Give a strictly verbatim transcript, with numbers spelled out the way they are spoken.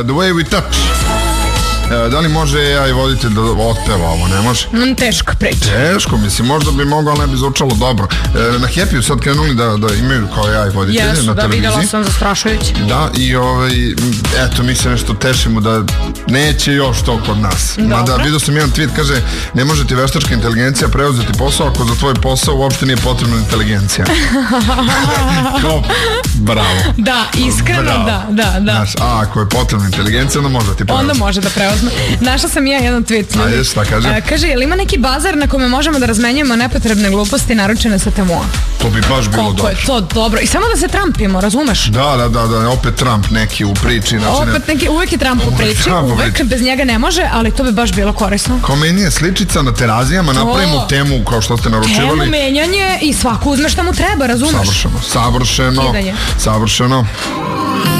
The Way We Touch. Da li može A I voditelj da otpeva ovo, ne može? Mm, teška priča. Teško, mislim, možda bi mogao, ali ne bi zvučalo dobro. E, na Happy-u sad krenuli da, da imaju kao A I voditelje Jesu, na da, televiziji. videla sam zastrašujući. Da, i ovaj, eto, mi se nešto tešimo da neće još to kod nas. Dobro. Mada vidio sam jedan tweet, kaže, ne može ti veštačka inteligencija preuzeti posao ako za tvoj posao uopšte nije potrebna inteligencija. Kao, bravo. Da, iskreno, Bravo. da, da, da. Znaš, a ako je potrebna inteligencija, onda može da ti preuzeti. Onda može da preuzme. Našla sam ja jedan tweet. Ajde, šta kaže? E, kaže, je li ima neki bazar na kome možemo da razmenjujemo nepotrebne gluposti naručene sa Temua? To bi baš bilo Koliko dobro. je to dobro. I samo da se trampimo, razumeš? Da, da, da, da, opet Trump neki u priči. Znači, Opet neki, uvek je Trump u Uvek priči, Trump u uvek priči. bez njega ne može, ali to bi baš bilo korisno. Kao meni je sličica na terazijama, napravimo temu kao što ste naručivali. Temu, menjanje i svako uzme šta mu treba, razumeš? Savršeno, savršeno, Kidanje. savršeno.